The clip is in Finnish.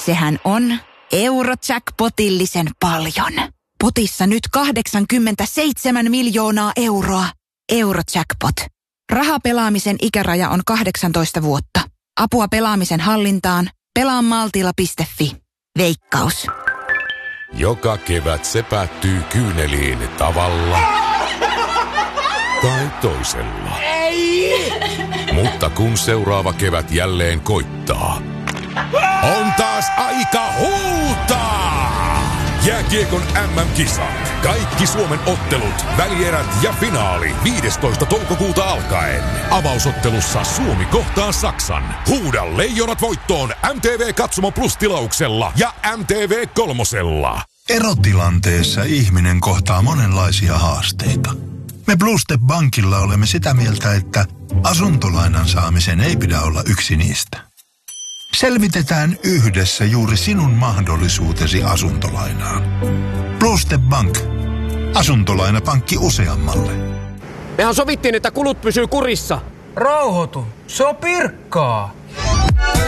Sehän on Eurojackpotillisen paljon. Potissa nyt 87 miljoonaa euroa. Eurojackpot. Rahapelaamisen ikäraja on 18 vuotta. Apua pelaamisen hallintaan. Pelaamaltilla.fi. Veikkaus. Joka kevät se päättyy kyyneliin tavalla tai toisella. Ei! Mutta kun seuraava kevät jälleen koittaa, on taas aika huutaa! Jääkiekon MM-kisat. Kaikki Suomen ottelut, välierät ja finaali 15. toukokuuta alkaen. Avausottelussa Suomi kohtaa Saksan. Huuda Leijonat voittoon MTV Katsomo Plus-tilauksella ja MTV Kolmosella. Erotilanteessa ihminen kohtaa monenlaisia haasteita. Me Bluestep Bankilla olemme sitä mieltä, että asuntolainan saamisen ei pidä olla yksi niistä. Selvitetään yhdessä juuri sinun mahdollisuutesi asuntolainaan. Bluestep Bank. Asuntolainapankki useammalle. Mehän sovittiin, että kulut pysyy kurissa. Rauhoitu. Se on Pirkkaa.